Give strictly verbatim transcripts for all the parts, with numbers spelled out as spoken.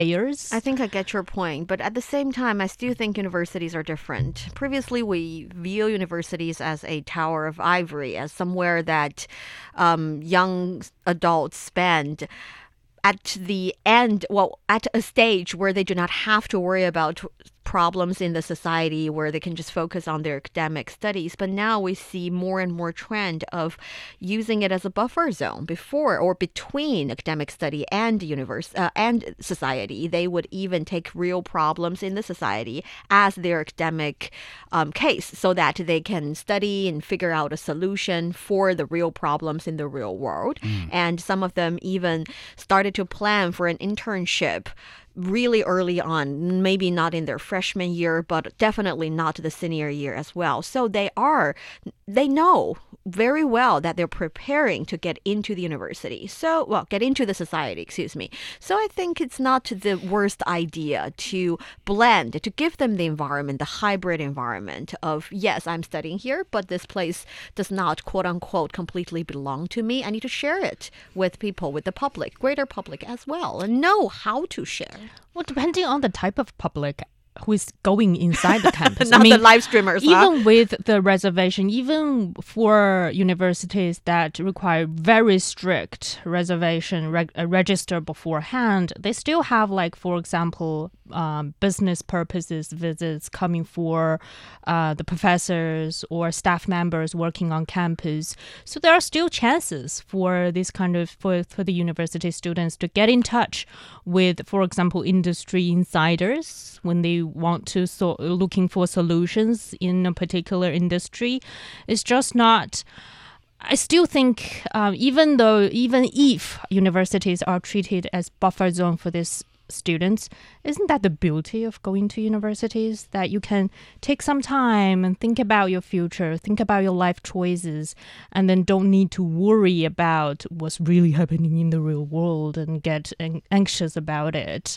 layers. I think I get your point, but at the same time, I still think universities are different. Previously, we view universities as a tower of ivory, as somewhere that um, young adults spend at the end, well, at a stage where they do not have to worry about problems in the society, where they can just focus on their academic studies. But now we see more and more trend of using it as a buffer zone before or between academic study and universe uh, and society. They would even take real problems in the society as their academic um, case, so that they can study and figure out a solution for the real problems in the real world. Mm. And some of them even started to plan for an internship really early on, maybe not in their freshman year, but definitely not the senior year as well. So they are, they know very well that they're preparing to get into the university. So, well, get into the society, excuse me. So I think it's not the worst idea to blend, to give them the environment, the hybrid environment of, yes, I'm studying here, but this place does not, quote unquote, completely belong to me. I need to share it with people, with the public, greater public as well, and know how to share. Well, depending on the type of public who is going inside the campus. Not I mean, the live streamers, even huh? with the reservation, even for universities that require very strict reservation reg- uh, register beforehand, they still have, like, for example, um, business purposes visits coming for uh, the professors or staff members working on campus. So there are still chances for this kind of, for, for the university students to get in touch with, for example, industry insiders when they want to so looking for solutions in a particular industry. It's just not. I still think um, even though even if universities are treated as buffer zone for these students, isn't that the beauty of going to universities, that you can take some time and think about your future, think about your life choices, and then don't need to worry about what's really happening in the real world and get anxious about it.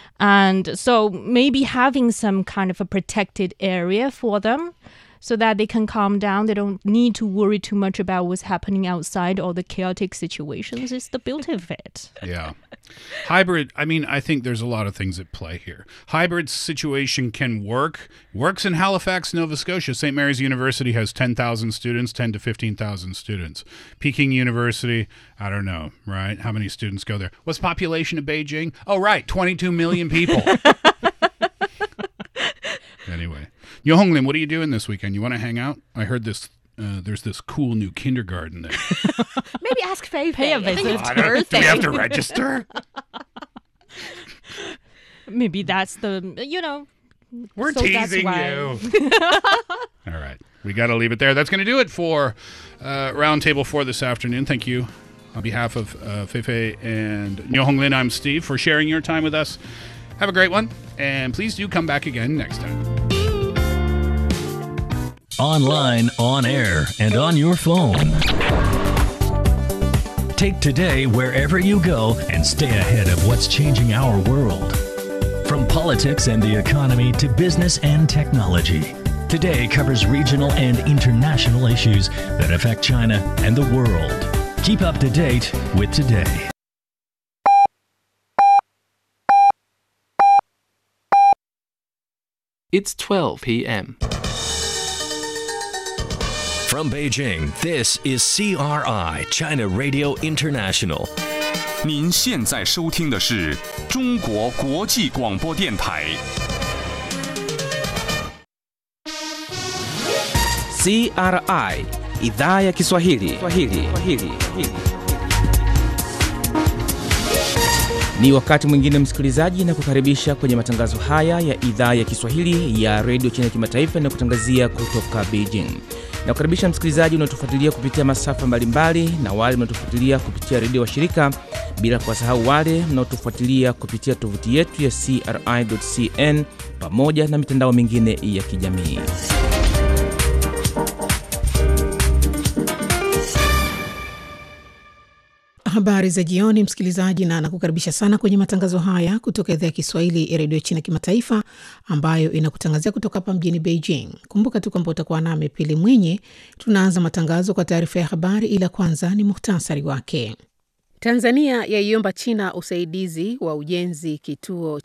And so maybe having some kind of a protected area for them so that they can calm down. They don't need to worry too much about what's happening outside or the chaotic situations. Is the beauty of it. Yeah. Hybrid, I mean, I think there's a lot of things at play here. Hybrid situation can work. Works in Halifax, Nova Scotia. Saint Mary's University has ten thousand students, ten to fifteen thousand students. Peking University, I don't know, right? How many students go there? What's the population of Beijing? Oh, right, twenty-two million people. Anyway. Yo Honglin, what are you doing this weekend? You want to hang out? I heard this. Uh, there's this cool new kindergarten there. Maybe ask Fei Pay a Fei. I think visit. it's I don't- Thursday. Do we have to register? Maybe that's the, you know. We're so that's teasing why. you. All right. We got to leave it there. That's going to do it for uh, Roundtable four this afternoon. Thank you on behalf of uh, Fei Fei and Yo Honglin. I'm Steve for sharing your time with us. Have a great one. And please do come back again next time. Online, on air, and on your phone. Take Today wherever you go and stay ahead of what's changing our world. From politics and the economy to business and technology, Today covers regional and international issues that affect China and the world. Keep up to date with Today. It's twelve p.m. From Beijing, this is C R I, China Radio International. 您现在收听的是中国国际广播电台。 C R I Idhaa ya Kiswahili. Swahili. Swahili. Ni wakati mwingine msikilizaji, na kukaribisha kwenye matangazo haya ya idhaa ya Kiswahili ya redio China Kimataifa na kutangazia kutoka Beijing. Na kukaribisha msikilizaji unaotufuatilia kupitia masafa mbalimbali na wale mnaotufuatilia kupitia redio wa shirika, bila kuwasahau wale mnaotufuatilia kupitia tovuti yetu ya c r i dot c n pamoja na mitandao mingine ya kijamii. Habari za jioni msikilizaji, na nakukaribisha sana kwenye matangazo haya kutoka idhaa ya Kiswahili ya redio China Kimataifa ambayo inakutangazia kutoka hapa mjini Beijing. Kumbuka tu kwamba utakuwa nami Pili Mwenye. Tunaanza matangazo kwa taarifa ya habari, ila kwanza ni muhtasari wake. Tanzania yaiomba China usaidizi wa ujenzi kituo